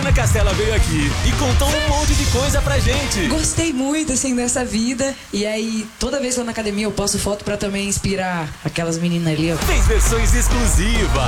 Ana Castela veio aqui e contou um monte de coisa pra gente. Gostei muito, assim, dessa vida. E aí, toda vez que eu tô na academia, eu posto foto pra também inspirar aquelas meninas ali, ó. Fez versões exclusivas.